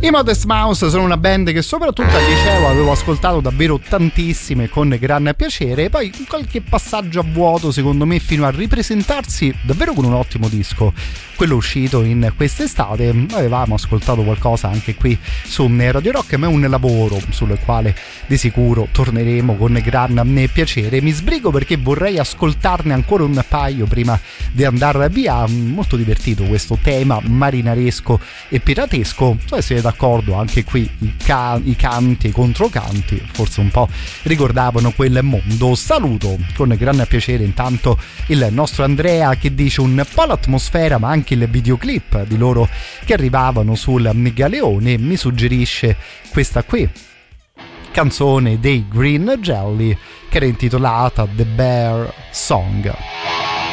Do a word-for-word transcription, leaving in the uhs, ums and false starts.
I Modest Mouse sono una band che soprattutto al liceo avevo ascoltato davvero tantissime con gran piacere, e poi qualche passaggio a vuoto secondo me fino a ripresentarsi davvero con un ottimo disco, quello uscito in quest'estate. Avevamo ascoltato qualcosa anche qui su Radio Rock, ma è un lavoro sul quale di sicuro torneremo con gran piacere. Mi sbrigo perché vorrei ascoltarne ancora un paio prima di andare via. Molto divertito questo tema marinaresco e piratesco. Se siete d'accordo, anche qui i, ca- i canti e i controcanti forse un po' ricordavano quel mondo. Saluto con gran piacere intanto il nostro Andrea, che dice un po' l'atmosfera ma anche il videoclip di loro che arrivavano sul Galeone. Mi suggerisce questa qui, canzone dei Green Jelly, che era intitolata The Bear Song.